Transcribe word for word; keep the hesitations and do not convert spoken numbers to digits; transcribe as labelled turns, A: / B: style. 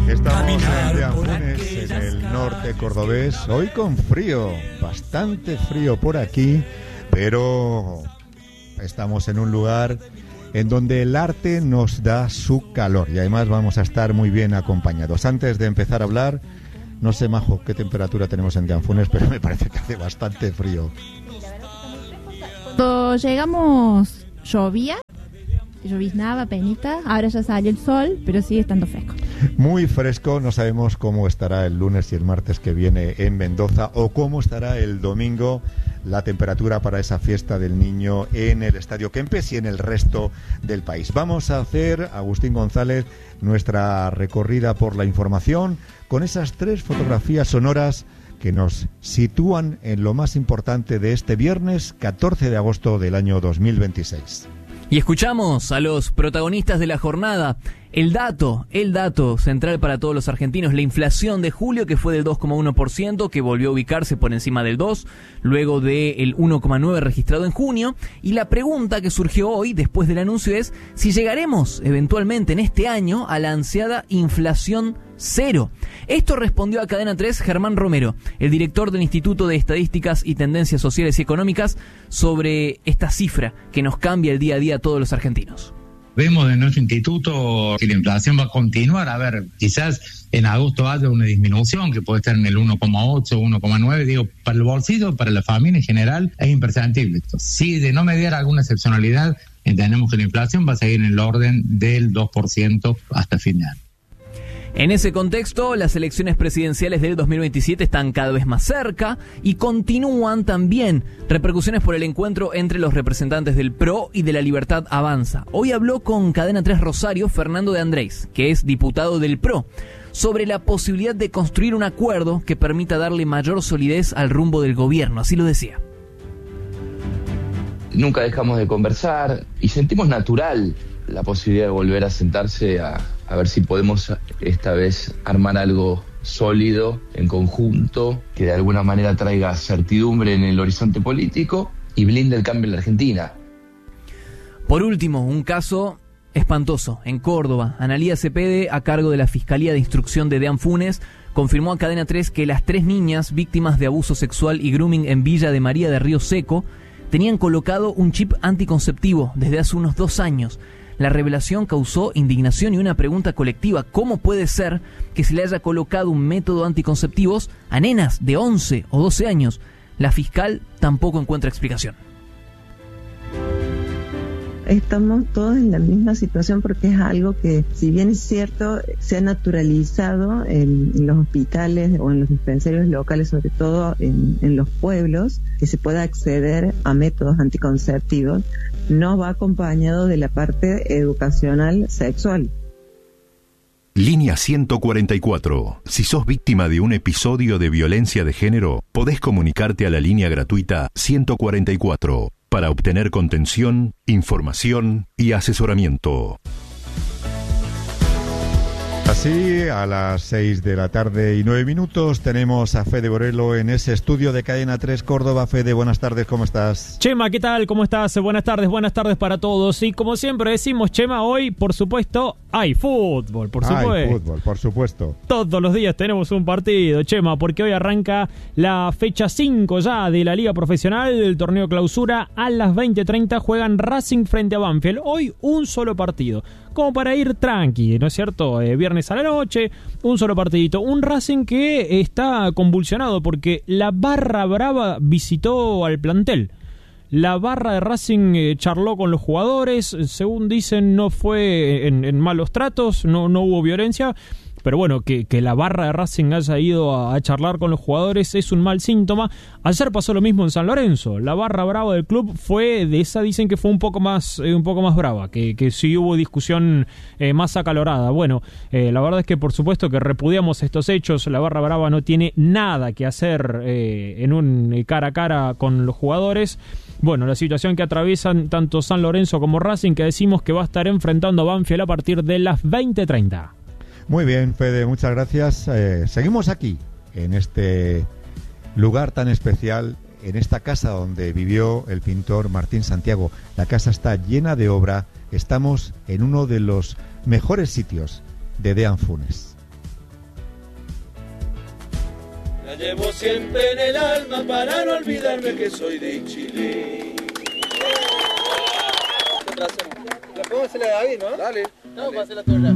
A: Estamos en Anfunes, en el norte cordobés, hoy con frío, bastante frío por aquí, pero estamos en un lugar en donde el arte nos da su calor y además vamos a estar muy bien acompañados. Antes de empezar a hablar, no sé, Majo, qué temperatura tenemos en Anfunes, pero me parece que hace bastante frío.
B: Cuando llegamos llovía, lloviznaba, penita, ahora ya salió el sol, pero sigue estando fresco.
A: Muy fresco, no sabemos cómo estará el lunes y el martes que viene en Mendoza o cómo estará el domingo la temperatura para esa fiesta del niño en el Estadio Kempes y en el resto del país. Vamos a hacer, Agustín González, nuestra recorrida por la información con esas tres fotografías sonoras que nos sitúan en lo más importante de este viernes catorce de agosto del año dos mil veintiséis.
C: Y escuchamos a los protagonistas de la jornada. El dato, el dato central para todos los argentinos, la inflación de julio, que fue del dos coma uno por ciento, que volvió a ubicarse por encima del dos por ciento, luego del uno coma nueve por ciento registrado en junio. Y la pregunta que surgió hoy, después del anuncio, es si llegaremos eventualmente en este año a la ansiada inflación cero. Esto respondió a Cadena tres Germán Romero, el director del Instituto de Estadísticas y Tendencias Sociales y Económicas, sobre esta cifra que nos cambia el día a día a todos los argentinos.
D: Vemos de nuestro instituto que la inflación va a continuar. A ver, quizás en agosto haya una disminución que puede estar en el uno coma ocho, uno coma nueve. Digo, para el bolsillo, para la familia en general, es imperceptible esto. Si de no mediar alguna excepcionalidad, entendemos que la inflación va a seguir en el orden del dos por ciento hasta fin de año.
C: En ese contexto, las elecciones presidenciales del dos mil veintisiete están cada vez más cerca y continúan también repercusiones por el encuentro entre los representantes del P R O y de la Libertad Avanza. Hoy habló con Cadena tres Rosario Fernando de Andrés, que es diputado del P R O, sobre la posibilidad de construir un acuerdo que permita darle mayor solidez al rumbo del gobierno. Así lo decía.
E: Nunca dejamos de conversar y sentimos natural la posibilidad de volver a sentarse a, a ver si podemos esta vez armar algo sólido en conjunto, que de alguna manera traiga certidumbre en el horizonte político y blinde el cambio en la Argentina.
C: Por último, un caso espantoso en Córdoba. Analía Cepede, a cargo de la Fiscalía de Instrucción de Anfunes, confirmó a Cadena tres que las tres niñas víctimas de abuso sexual y grooming en Villa de María de Río Seco tenían colocado un chip anticonceptivo desde hace unos dos años. La revelación causó indignación y una pregunta colectiva. ¿Cómo puede ser que se le haya colocado un método anticonceptivo a nenas de once o doce años? La fiscal tampoco encuentra explicación.
F: Estamos todos en la misma situación porque es algo que, si bien es cierto, se ha naturalizado en, en los hospitales o en los dispensarios locales, sobre todo en, en los pueblos, que se pueda acceder a métodos anticonceptivos, no va acompañado de la parte educacional sexual.
G: Línea ciento cuarenta y cuatro. Si sos víctima de un episodio de violencia de género, podés comunicarte a la línea gratuita ciento cuarenta y cuatro para obtener contención, información y asesoramiento.
A: Así, a las seis de la tarde y nueve minutos, tenemos a Fede Borelo en ese estudio de Cadena tres Córdoba. Fede, buenas tardes, ¿cómo estás?
H: Chema, ¿qué tal? ¿Cómo estás? Buenas tardes, buenas tardes para todos. Y como siempre decimos, Chema, hoy, por supuesto, hay fútbol, por supuesto.
A: Hay fútbol, por supuesto.
H: Todos los días tenemos un partido, Chema, porque hoy arranca la fecha cinco ya de la Liga Profesional, del torneo clausura. A las veinte treinta juegan Racing frente a Banfield. Hoy un solo partido, como para ir tranqui, ¿no es cierto? Eh, viernes a la noche, un solo partidito. Un Racing que está convulsionado porque la barra brava visitó al plantel. La barra de Racing eh, charló con los jugadores, según dicen no fue en, en malos tratos, no, no hubo violencia. Pero bueno, que, que la barra de Racing haya ido a, a charlar con los jugadores es un mal síntoma. Ayer pasó lo mismo en San Lorenzo. La barra brava del club fue, de esa dicen que fue un poco más eh, un poco más brava, que, que sí hubo discusión eh, más acalorada. Bueno, eh, la verdad es que por supuesto que repudiamos estos hechos. La barra brava no tiene nada que hacer eh, en un cara a cara con los jugadores. Bueno, la situación que atraviesan tanto San Lorenzo como Racing, que decimos que va a estar enfrentando a Banfield a partir de las veinte treinta.
A: Muy bien, Fede, muchas gracias. Eh, seguimos aquí, en este lugar tan especial, en esta casa donde vivió el pintor Martín Santiago. La casa está llena de obra. Estamos en uno de los mejores sitios de Anfunes.
I: La llevo siempre en el alma para no olvidarme que soy de Chile. ¿La podemos hacer la de David, no? Dale. No, para hacer la tuya.